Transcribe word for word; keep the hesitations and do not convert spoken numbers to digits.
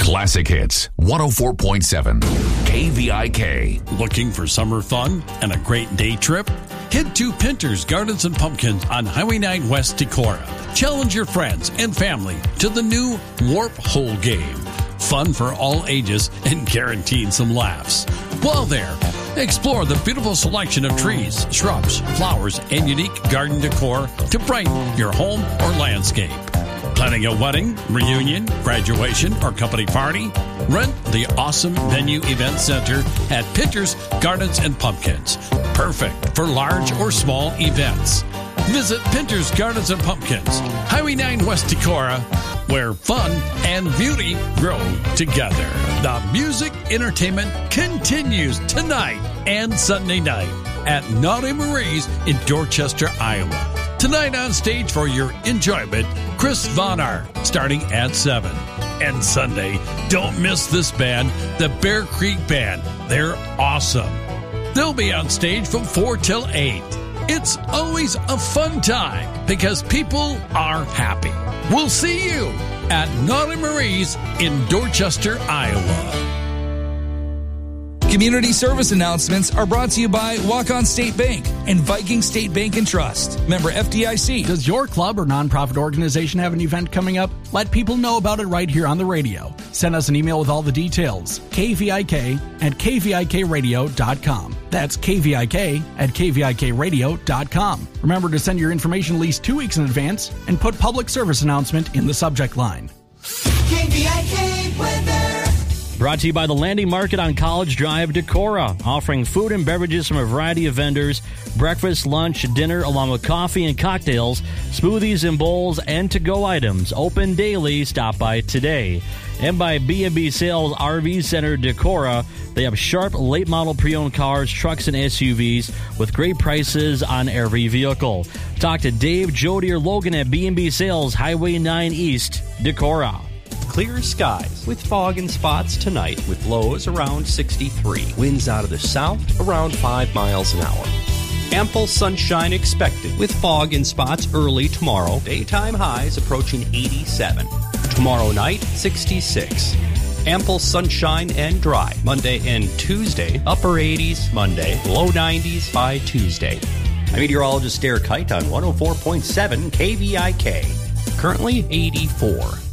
Classic Hits one oh four point seven K V I K. Looking for summer fun and a great day trip? Head to Pinter's Gardens and Pumpkins on Highway nine West Decorah. Challenge your friends and family to the new Warp Hole game. Fun for all ages and guaranteed some laughs. While there, explore the beautiful selection of trees, shrubs, flowers, and unique garden decor to brighten your home or landscape. Planning a wedding, reunion, graduation, or company party? Rent the awesome Venue Event Center at Pinter's Gardens and Pumpkins. Perfect for large or small events. Visit Pinter's Gardens and Pumpkins, Highway nine West Decorah, where fun and beauty grow together. The music entertainment continues tonight and Sunday night at Naughty Marie's in Dorchester, Iowa. Tonight on stage for your enjoyment, Chris Von Art, starting at seven. And Sunday, don't miss this band, the Bear Creek Band. They're awesome. They'll be on stage from four till eight. It's always a fun time because people are happy. We'll see you at Naughty Marie's in Dorchester, Iowa. Community service announcements are brought to you by Walk-On State Bank and Viking State Bank and Trust. Member F D I C. Does your club or nonprofit organization have an event coming up? Let people know about it right here on the radio. Send us an email with all the details. K V I K at K V I K radio dot com. That's K V I K at K V I K radio dot com. Remember to send your information at least two weeks in advance and put public service announcement in the subject line. K V I K weather. Brought to you by the Landing Market on College Drive, Decorah, offering food and beverages from a variety of vendors, breakfast, lunch, dinner, along with coffee and cocktails, smoothies and bowls, and to-go items. Open daily. Stop by today. And by B and B Sales R V Center, Decorah. They have sharp, late-model pre-owned cars, trucks, and S U Vs with great prices on every vehicle. Talk to Dave, Jody, or Logan at B and B Sales, Highway nine East, Decorah. Clear skies with fog and spots tonight with lows around sixty-three. Winds out of the south around five miles an hour. Ample sunshine expected with fog and spots early tomorrow. Daytime highs approaching eighty-seven. Tomorrow night, sixty-six. Ample sunshine and dry Monday and Tuesday. Upper eighties Monday, low nineties by Tuesday. I'm meteorologist Derek Height on one oh four point seven K V I K. Currently eighty-four.